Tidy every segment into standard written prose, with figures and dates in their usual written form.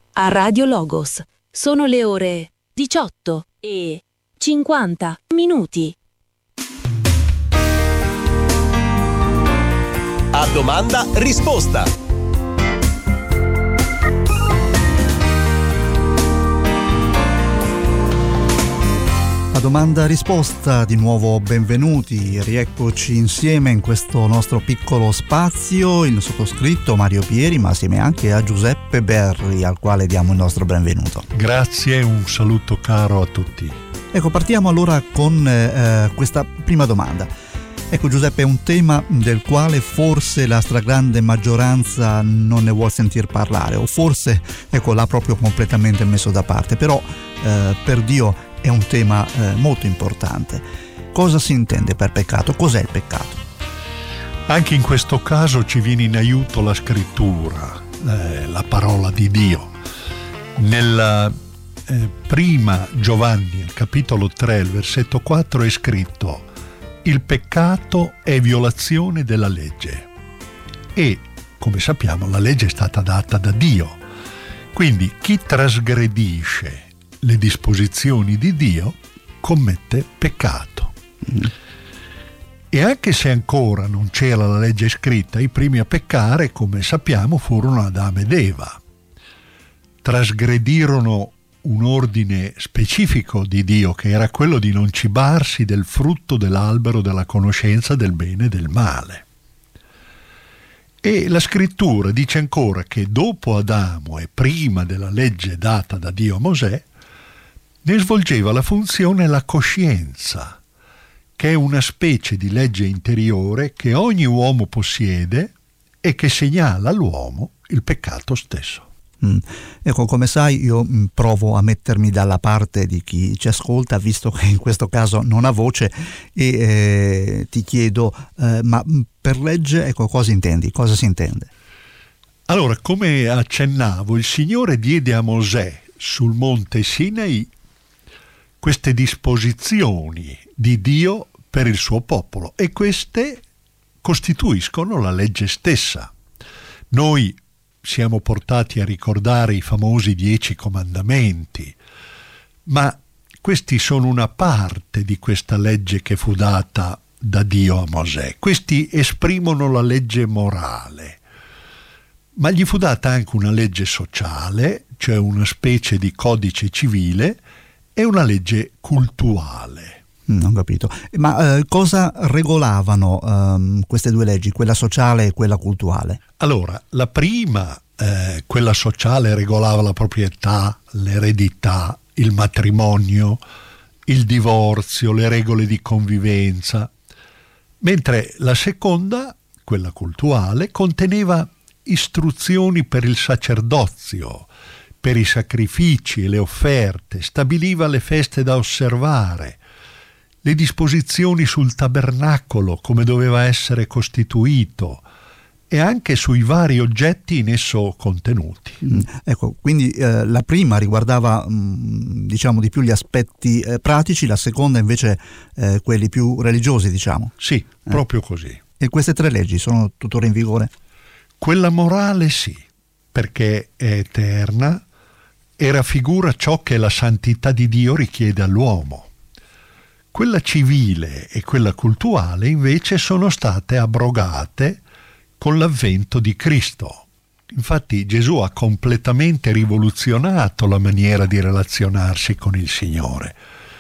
a Radio Logos. Sono le ore 18:50. A domanda risposta. A domanda risposta, di nuovo benvenuti, rieccoci insieme in questo nostro piccolo spazio, il sottoscritto Mario Pieri, ma assieme anche a Giuseppe Berri, al quale diamo il nostro benvenuto. Grazie e un saluto caro a tutti. Ecco, partiamo allora con questa prima domanda. Ecco Giuseppe, è un tema del quale forse la stragrande maggioranza non ne vuol sentir parlare, o forse l'ha proprio completamente messo da parte, però per Dio è un tema molto importante. Cosa si intende per peccato? Cos'è il peccato? Anche in questo caso ci viene in aiuto la scrittura, la parola di Dio. Nella prima Giovanni, al capitolo 3, il versetto 4, è scritto: il peccato è violazione della legge. E, come sappiamo, la legge è stata data da Dio. Quindi chi trasgredisce le disposizioni di Dio commette peccato. E anche se ancora non c'era la legge scritta, i primi a peccare, come sappiamo, furono Adamo ed Eva. Trasgredirono un ordine specifico di Dio, che era quello di non cibarsi del frutto dell'albero della conoscenza del bene e del male. E la scrittura dice ancora che dopo Adamo e prima della legge data da Dio a Mosè, ne svolgeva la funzione la coscienza, che è una specie di legge interiore che ogni uomo possiede e che segnala all'uomo il peccato stesso. Ecco, come sai, io provo a mettermi dalla parte di chi ci ascolta, visto che in questo caso non ha voce, e ti chiedo, ma per legge, cosa intendi? Cosa si intende? Allora, come accennavo, il Signore diede a Mosè sul monte Sinai queste disposizioni di Dio per il suo popolo, e queste costituiscono la legge stessa. Noi siamo portati a ricordare i famosi 10 comandamenti, ma questi sono una parte di questa legge che fu data da Dio a Mosè. Questi esprimono la legge morale, ma gli fu data anche una legge sociale, cioè una specie di codice civile, e una legge cultuale. Ho capito. Ma cosa regolavano queste due leggi, quella sociale e quella cultuale? Allora, la prima, quella sociale, regolava la proprietà, l'eredità, il matrimonio, il divorzio, le regole di convivenza, mentre la seconda, quella cultuale, conteneva istruzioni per il sacerdozio, per i sacrifici e le offerte, stabiliva le feste da osservare, le disposizioni sul tabernacolo, come doveva essere costituito, e anche sui vari oggetti in esso contenuti. Ecco, quindi la prima riguardava diciamo di più gli aspetti pratici, la seconda invece quelli più religiosi, diciamo. Sì, proprio così. E queste tre leggi sono tuttora in vigore? Quella morale sì, perché è eterna e raffigura ciò che la santità di Dio richiede all'uomo. Quella civile e quella cultuale invece sono state abrogate con l'avvento di Cristo. Infatti Gesù ha completamente rivoluzionato la maniera di relazionarsi con il Signore.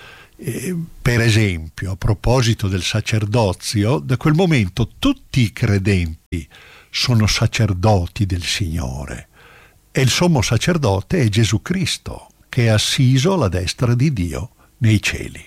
Per esempio, a proposito del sacerdozio, da quel momento tutti i credenti sono sacerdoti del Signore, e il sommo sacerdote è Gesù Cristo, che è assiso alla destra di Dio nei cieli.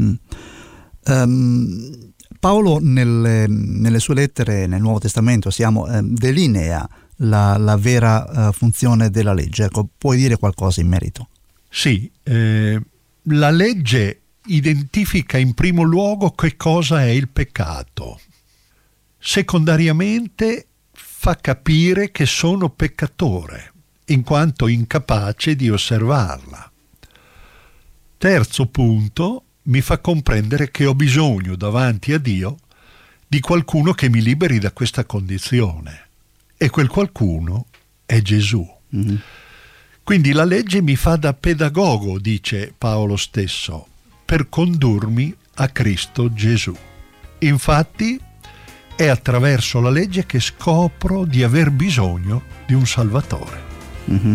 Paolo nelle sue lettere nel Nuovo Testamento delinea la vera funzione della legge. Ecco, puoi dire qualcosa in merito? Sì, la legge identifica in primo luogo che cosa è il peccato. Secondariamente fa capire che sono peccatore, in quanto incapace di osservarla. Terzo punto, mi fa comprendere che ho bisogno davanti a Dio di qualcuno che mi liberi da questa condizione, e quel qualcuno è Gesù. Quindi la legge mi fa da pedagogo, dice Paolo stesso, per condurmi a Cristo Gesù. Infatti è attraverso la legge che scopro di aver bisogno di un Salvatore. Mm-hmm.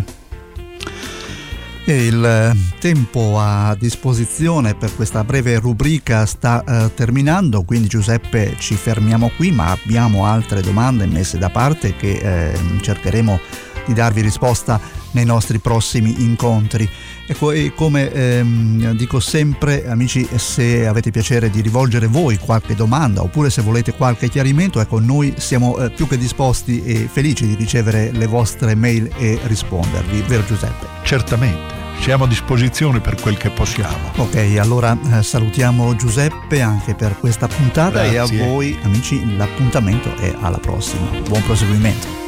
E il tempo a disposizione per questa breve rubrica sta terminando, quindi Giuseppe ci fermiamo qui, ma abbiamo altre domande messe da parte che cercheremo di darvi risposta nei nostri prossimi incontri. Ecco, e come dico sempre, amici, se avete piacere di rivolgere voi qualche domanda oppure se volete qualche chiarimento, ecco, noi siamo più che disposti e felici di ricevere le vostre mail e rispondervi, vero Giuseppe? Certamente, siamo a disposizione per quel che possiamo. Ok, allora salutiamo Giuseppe anche per questa puntata. Grazie. E a voi amici l'appuntamento è alla prossima. Buon proseguimento.